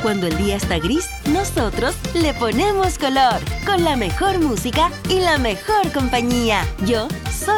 cuando el día está gris, nosotros le ponemos color, con la mejor música y la mejor compañía. Yo soy